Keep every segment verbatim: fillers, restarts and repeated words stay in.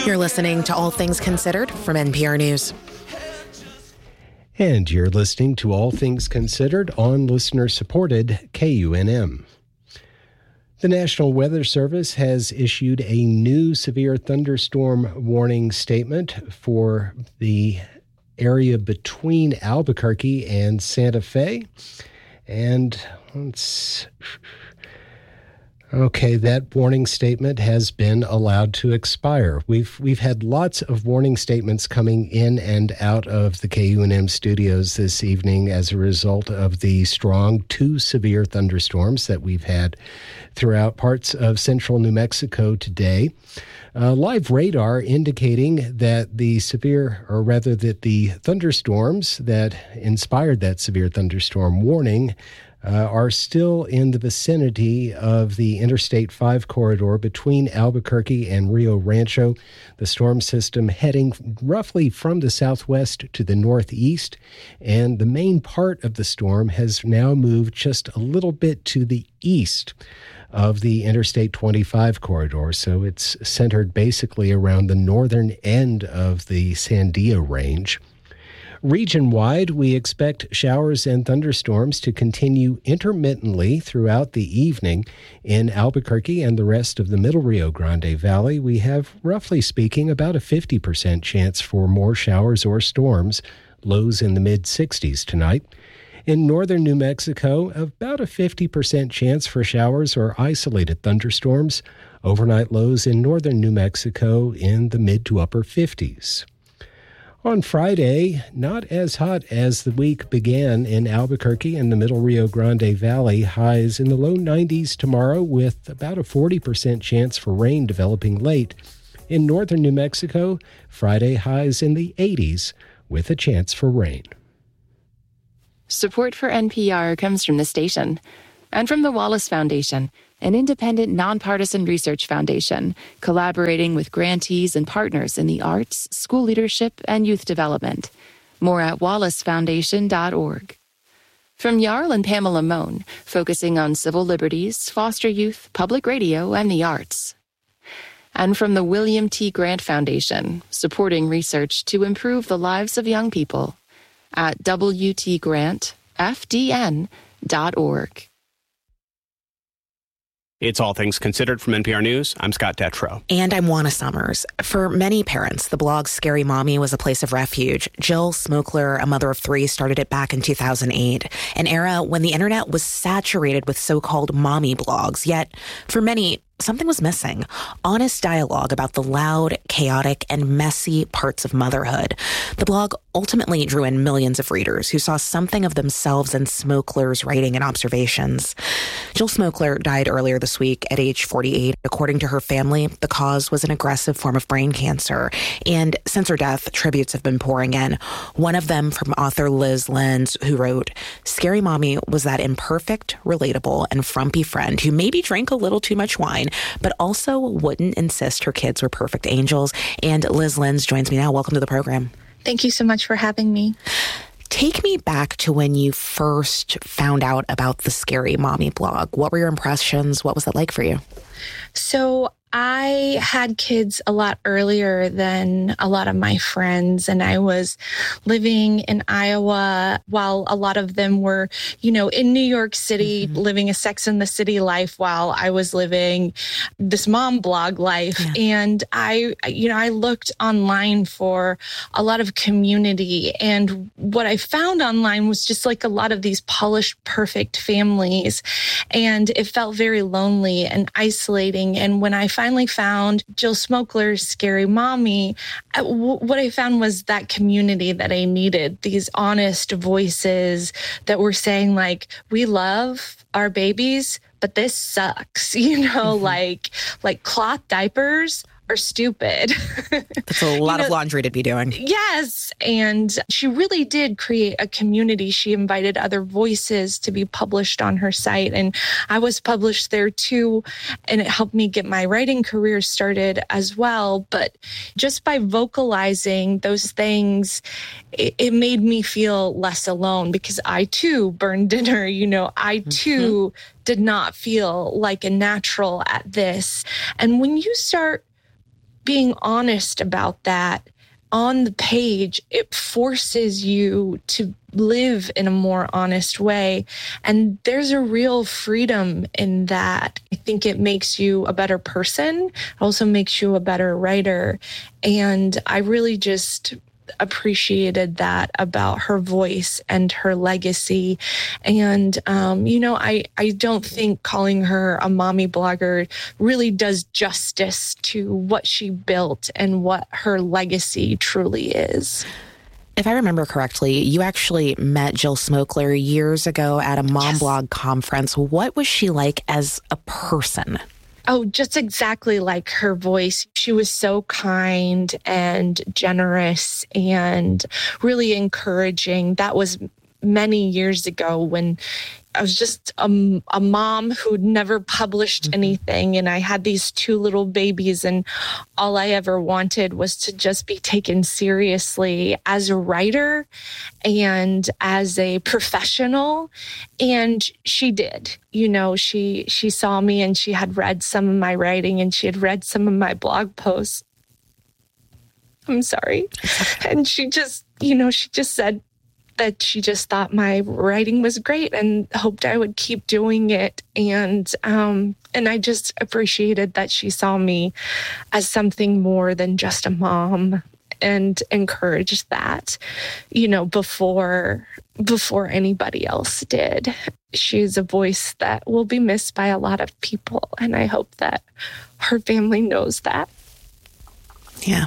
You're listening to All Things Considered from N P R News. And you're listening to All Things Considered on listener-supported K U N M. The National Weather Service has issued a new severe thunderstorm warning statement for the area between Albuquerque and Santa Fe. And let's... Okay, that warning statement has been allowed to expire. We've we've had lots of warning statements coming in and out of the K U N M studios this evening as a result of the strong two severe thunderstorms that we've had throughout parts of central New Mexico today. Uh, live radar indicating that the severe, or rather that the thunderstorms that inspired that severe thunderstorm warning Uh, are still in the vicinity of the Interstate five corridor between Albuquerque and Rio Rancho. The storm system heading roughly from the southwest to the northeast, and the main part of the storm has now moved just a little bit to the east of the Interstate twenty-five corridor. So it's centered basically around the northern end of the Sandia Range. Region-wide, we expect showers and thunderstorms to continue intermittently throughout the evening. In Albuquerque and the rest of the Middle Rio Grande Valley, we have, roughly speaking, about a fifty percent chance for more showers or storms, lows in the mid-sixties tonight. In northern New Mexico, about a fifty percent chance for showers or isolated thunderstorms. Overnight lows in northern New Mexico in the mid to upper fifties. On Friday, not as hot as the week began in Albuquerque and the Middle Rio Grande Valley. Highs in the low nineties tomorrow with about a forty percent chance for rain developing late. In northern New Mexico, Friday highs in the eighties with a chance for rain. Support for N P R comes from the station and from the Wallace Foundation, an independent, nonpartisan research foundation collaborating with grantees and partners in the arts, school leadership, and youth development. More at wallace foundation dot org. From Jarl and Pamela Mohn, focusing on civil liberties, foster youth, public radio, and the arts. And from the William T. Grant Foundation, supporting research to improve the lives of young people at w t grant f d n dot org. It's All Things Considered from N P R News. I'm Scott Detrow. And I'm Juana Summers. For many parents, the blog Scary Mommy was a place of refuge. Jill Smokler, a mother of three, started it back in two thousand eight, an era when the internet was saturated with so-called mommy blogs. Yet, for many, something was missing. Honest dialogue about the loud, chaotic, and messy parts of motherhood. The blog ultimately drew in millions of readers who saw something of themselves in Smokler's writing and observations. Jill Smokler died earlier this week at age forty-eight. According to her family, the cause was an aggressive form of brain cancer. And since her death, tributes have been pouring in. One of them from author Liz Lenz, who wrote, "Scary Mommy was that imperfect, relatable, and frumpy friend who maybe drank a little too much wine, but also wouldn't insist her kids were perfect angels." And Liz Lenz joins me now. Welcome to the program. Thank you so much for having me. Take me back to when you first found out about the Scary Mommy blog. What were your impressions? What was that like for you? So I had kids a lot earlier than a lot of my friends, and I was living in Iowa while a lot of them were, you know, in New York City, mm-hmm. living a Sex and the City life while I was living this mom blog life. Yeah. And I, you know, I looked online for a lot of community, and what I found online was just like a lot of these polished, perfect families, and it felt very lonely and isolating. And when I finally found Jill Smokler's Scary Mommy, what I found was that community that I needed, these honest voices that were saying, like, we love our babies, but this sucks, you know, mm-hmm. like like cloth diapers are stupid. That's a lot you know, of laundry to be doing. Yes. And she really did create a community. She invited other voices to be published on her site. And I was published there too. And it helped me get my writing career started as well. But just by vocalizing those things, it, it made me feel less alone, because I too burned dinner. You know, I too mm-hmm. did not feel like a natural at this. And when you start being honest about that on the page, it forces you to live in a more honest way. And there's a real freedom in that. I think it makes you a better person. It also makes you a better writer. And I really just appreciated that about her voice and her legacy. And, um, you know, I, I don't think calling her a mommy blogger really does justice to what she built and what her legacy truly is. If I remember correctly, you actually met Jill Smokler years ago at a Mom Yes. Blog conference. What was she like as a person? Oh, just exactly like her voice. She was so kind and generous and really encouraging. That was many years ago when I was just a, a mom who'd never published anything. And I had these two little babies, and all I ever wanted was to just be taken seriously as a writer and as a professional. And she did. You know, she she saw me and she had read some of my writing and she had read some of my blog posts. I'm sorry. And she just, you know, she just said that she just thought my writing was great and hoped I would keep doing it. And um, and I just appreciated that she saw me as something more than just a mom, and encouraged that, you know, before before anybody else did. She's a voice that will be missed by a lot of people, and I hope that her family knows that. Yeah.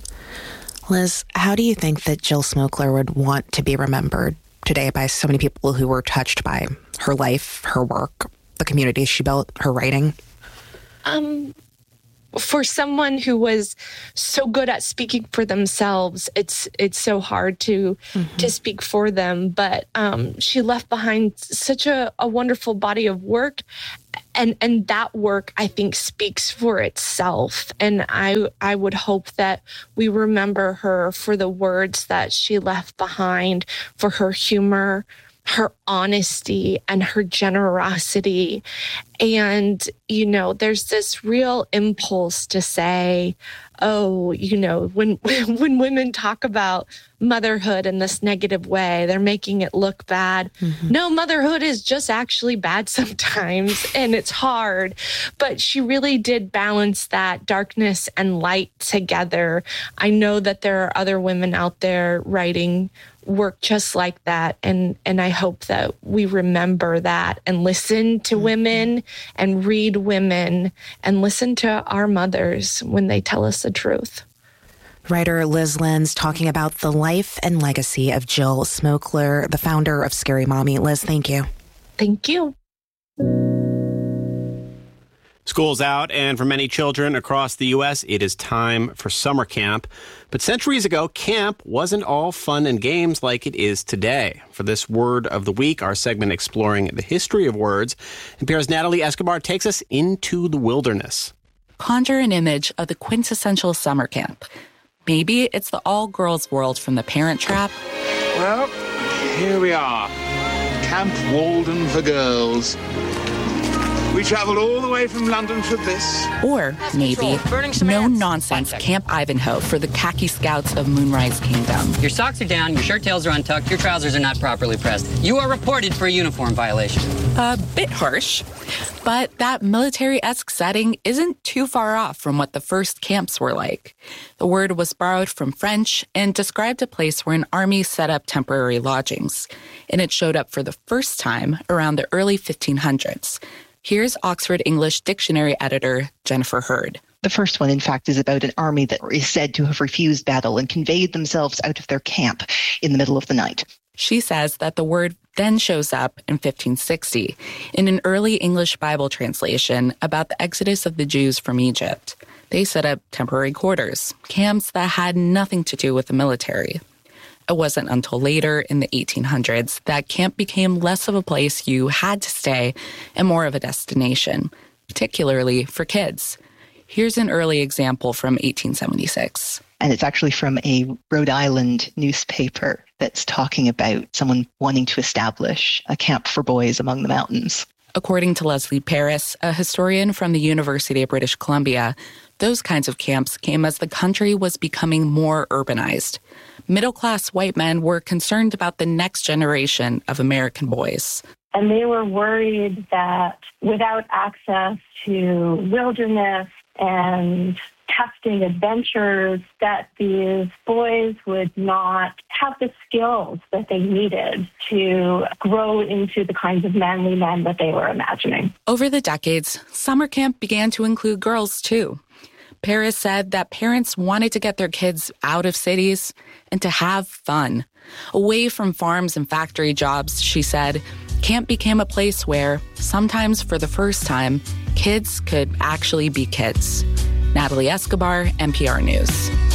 Liz, how do you think that Jill Smokler would want to be remembered today by so many people who were touched by her life, her work, the community she built, her writing? Um, for someone who was so good at speaking for themselves, it's it's so hard to mm-hmm. to speak for them. But um, she left behind such a, a wonderful body of work. And and that work, I think, speaks for itself. And I I would hope that we remember her for the words that she left behind, for her humor, her honesty, and her generosity. And, you know, there's this real impulse to say, oh, you know, when when women talk about motherhood in this negative way, they're making it look bad. Mm-hmm. No, motherhood is just actually bad sometimes, and it's hard. But she really did balance that darkness and light together. I know that there are other women out there writing work just like that. And, and I hope that we remember that and listen to mm-hmm. women and read women and listen to our mothers when they tell us the truth. Writer Liz Lenz talking about the life and legacy of Jill Smokler, the founder of Scary Mommy. Liz, thank you. Thank you. School's out, and for many children across the U S, it is time for summer camp. But centuries ago, camp wasn't all fun and games like it is today. For this Word of the Week, our segment exploring the history of words, N P R's Natalie Escobar takes us into the wilderness. Conjure an image of the quintessential summer camp. Maybe it's the all-girls world from The Parent Trap. Well, here we are. Camp Walden for girls. We travelled all the way from London for this. Or maybe no-nonsense Camp Ivanhoe for the khaki scouts of Moonrise Kingdom. Your socks are down, your shirt tails are untucked, your trousers are not properly pressed. You are reported for a uniform violation. A bit harsh, but that military-esque setting isn't too far off from what the first camps were like. The word was borrowed from French and described a place where an army set up temporary lodgings, and it showed up for the first time around the early fifteen hundreds. Here's Oxford English Dictionary editor Jennifer Hurd. The first one, in fact, is about an army that is said to have refused battle and conveyed themselves out of their camp in the middle of the night. She says that the word then shows up in fifteen sixty in an early English Bible translation about the exodus of the Jews from Egypt. They set up temporary quarters, camps that had nothing to do with the military. It wasn't until later in the eighteen hundreds that camp became less of a place you had to stay and more of a destination, particularly for kids. Here's an early example from eighteen seventy-six. And it's actually from a Rhode Island newspaper that's talking about someone wanting to establish a camp for boys among the mountains. According to Leslie Paris, a historian from the University of British Columbia, those kinds of camps came as the country was becoming more urbanized. Middle-class white men were concerned about the next generation of American boys. And they were worried that without access to wilderness and testing adventures, that these boys would not have the skills that they needed to grow into the kinds of manly men that they were imagining. Over the decades, summer camp began to include girls, too. Paris said that parents wanted to get their kids out of cities and to have fun. Away from farms and factory jobs, she said, camp became a place where, sometimes for the first time, kids could actually be kids. Natalie Escobar, N P R News.